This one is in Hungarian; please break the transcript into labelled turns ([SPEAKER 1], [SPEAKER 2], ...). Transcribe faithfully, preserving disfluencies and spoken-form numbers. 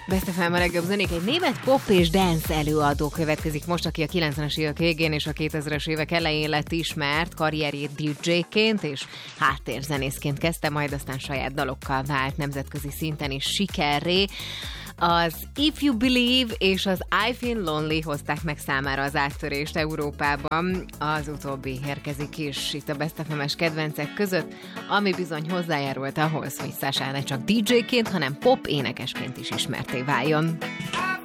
[SPEAKER 1] Best ef em a legjobb zenék. Egy német pop és dance előadó következik most, aki a kilencvenes évek végén és a kétezres évek elején lett ismert, karrierjét dé dzséként és háttérzenészként kezdte, majd aztán saját dalokkal vált nemzetközi szinten is sikerré. Az If You Believe és az I Feel Lonely hozták meg számára az áttörést Európában. Az utóbbi érkezik is itt a Best ef em-es kedvencek között, ami bizony hozzájárult ahhoz, hogy Sasha ne csak dé dzséként, hanem pop énekesként is ismertté váljon.